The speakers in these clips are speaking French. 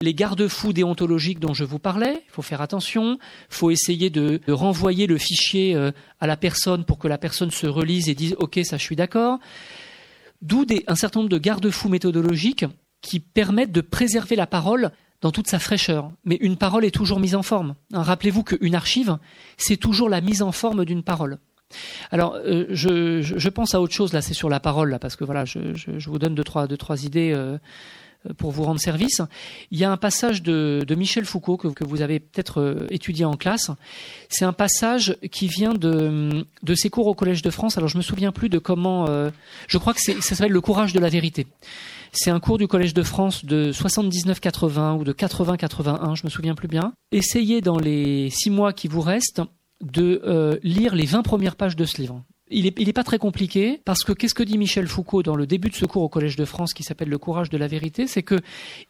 Les garde-fous déontologiques dont je vous parlais, il faut faire attention, il faut essayer de renvoyer le fichier à la personne pour que la personne se relise et dise « Ok, ça je suis d'accord ». D'où un certain nombre de garde-fous méthodologiques qui permettent de préserver la parole dans toute sa fraîcheur. Mais une parole est toujours mise en forme. Rappelez-vous qu'une archive, c'est toujours la mise en forme d'une parole. Alors, je pense à autre chose, là, c'est sur la parole, là, parce que voilà, je vous donne deux, trois idées pour vous rendre service. Il y a un passage de Michel Foucault que vous avez peut-être étudié en classe. C'est un passage qui vient de ses cours au Collège de France. Alors, je me souviens plus de comment... je crois que ça s'appelle Le courage de la vérité. C'est un cours du Collège de France de 79-80 ou de 80-81, je me souviens plus bien. Essayez dans les 6 mois qui vous restent de lire les 20 premières pages de ce livre. Il est pas très compliqué, parce que qu'est-ce que dit Michel Foucault dans le début de ce cours au Collège de France qui s'appelle Le courage de la vérité, c'est que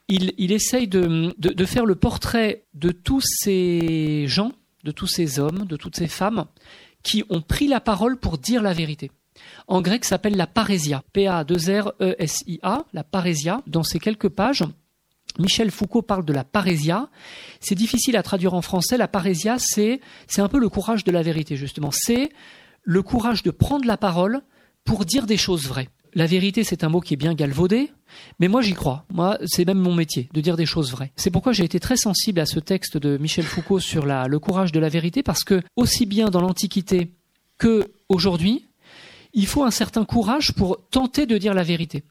il essaye de faire le portrait de tous ces gens, de tous ces hommes, de toutes ces femmes qui ont pris la parole pour dire la vérité. En grec, ça s'appelle la parésia, P-A-2-R-E-S-I-A, la parésia. Dans ces quelques pages, Michel Foucault parle de la parésia. C'est difficile à traduire en français. La parésia, c'est un peu le courage de la vérité, justement. C'est le courage de prendre la parole pour dire des choses vraies. La vérité, c'est un mot qui est bien galvaudé, mais moi j'y crois. Moi, c'est même mon métier, de dire des choses vraies. C'est pourquoi j'ai été très sensible à ce texte de Michel Foucault sur le courage de la vérité, parce que, aussi bien dans l'Antiquité qu'aujourd'hui, il faut un certain courage pour tenter de dire la vérité.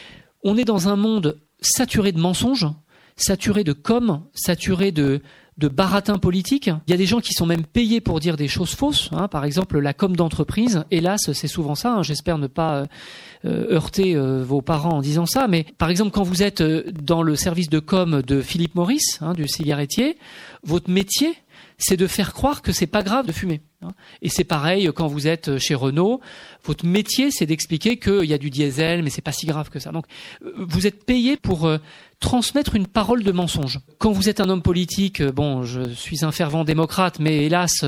On est dans un monde saturé de mensonges, saturé de com, saturé de baratin politique. Il y a des gens qui sont même payés pour dire des choses fausses. Par exemple, la com d'entreprise. Hélas, c'est souvent ça. J'espère ne pas heurter vos parents en disant ça. Mais par exemple, quand vous êtes dans le service de com de Philip Morris, du cigarettier, votre métier, c'est de faire croire que c'est pas grave de fumer. Et c'est pareil quand vous êtes chez Renault, votre métier c'est d'expliquer qu'il y a du diesel, mais c'est pas si grave que ça. Donc vous êtes payé pour transmettre une parole de mensonge. Quand vous êtes un homme politique, je suis un fervent démocrate, mais hélas,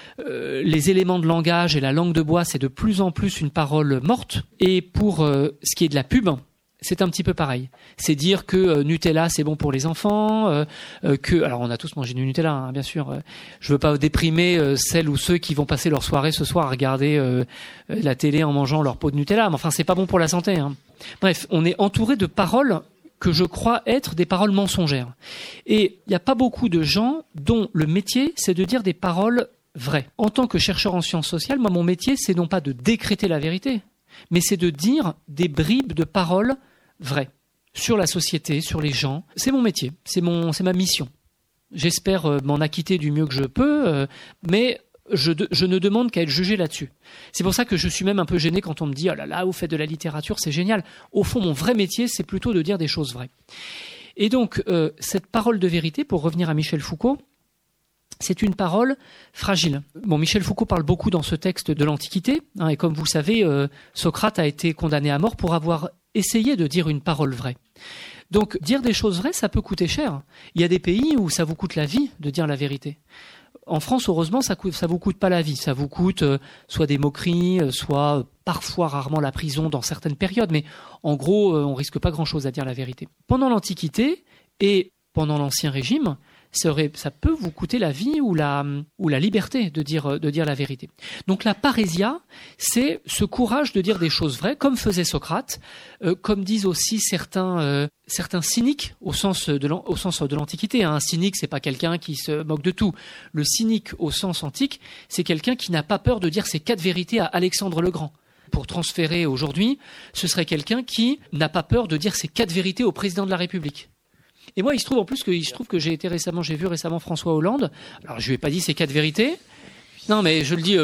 les éléments de langage et la langue de bois, c'est de plus en plus une parole morte. Et pour ce qui est de la pub, c'est un petit peu pareil. C'est dire que Nutella c'est bon pour les enfants, alors on a tous mangé du Nutella, bien sûr. Je veux pas déprimer celles ou ceux qui vont passer leur soirée ce soir à regarder la télé en mangeant leur pot de Nutella, mais enfin c'est pas bon pour la santé. Bref, on est entouré de paroles que je crois être des paroles mensongères. Et il n'y a pas beaucoup de gens dont le métier c'est de dire des paroles vraies. En tant que chercheur en sciences sociales, moi mon métier c'est non pas de décréter la vérité, mais c'est de dire des bribes de paroles vraies sur la société, sur les gens. C'est mon métier, c'est ma mission. J'espère m'en acquitter du mieux que je peux, mais je ne demande qu'à être jugé là-dessus. C'est pour ça que je suis même un peu gêné quand on me dit « Oh là là, vous faites de la littérature, c'est génial ». Au fond, mon vrai métier, c'est plutôt de dire des choses vraies. Et donc, cette parole de vérité, pour revenir à Michel Foucault, c'est une parole fragile. Michel Foucault parle beaucoup dans ce texte de l'Antiquité, et comme vous le savez, Socrate a été condamné à mort pour avoir essayé de dire une parole vraie. Donc, dire des choses vraies, ça peut coûter cher. Il y a des pays où ça vous coûte la vie de dire la vérité. En France, heureusement, ça vous coûte pas la vie. Ça vous coûte soit des moqueries, soit parfois, rarement la prison dans certaines périodes. Mais en gros, on risque pas grand-chose à dire la vérité. Pendant l'Antiquité et pendant l'Ancien Régime, ça peut vous coûter la vie ou la liberté de dire la vérité. Donc la parésia, c'est ce courage de dire des choses vraies, comme faisait Socrate, comme disent aussi certains cyniques au sens de l'Antiquité. Un cynique, c'est pas quelqu'un qui se moque de tout. Le cynique au sens antique, c'est quelqu'un qui n'a pas peur de dire ses 4 vérités à Alexandre le Grand. Pour transférer aujourd'hui, ce serait quelqu'un qui n'a pas peur de dire ses 4 vérités au président de la République. Et moi, il se trouve que j'ai vu récemment François Hollande. Alors, je lui ai pas dit ces 4 vérités. Non, mais je le dis.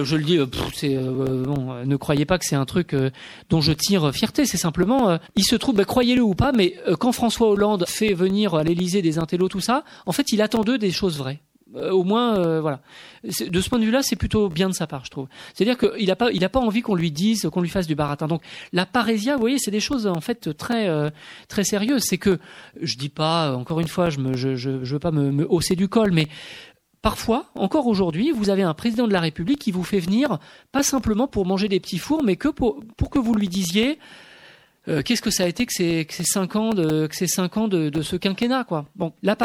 Ne croyez pas que c'est un truc dont je tire fierté. C'est simplement, il se trouve, croyez-le ou pas, mais quand François Hollande fait venir à l'Élysée des intellos, tout ça, en fait, il attend d'eux des choses vraies. Au moins, voilà. De ce point de vue-là, c'est plutôt bien de sa part, je trouve. C'est-à-dire qu'il a pas envie qu'on lui dise, qu'on lui fasse du baratin. Donc, la parésia, vous voyez, c'est des choses en fait très très sérieuses. C'est que je dis pas, encore une fois, je veux pas me hausser du col, mais parfois, encore aujourd'hui, vous avez un président de la République qui vous fait venir pas simplement pour manger des petits fours, mais que pour que vous lui disiez. qu'est-ce que ça a été que ces 5 ans de ce quinquennat, quoi. Bon, là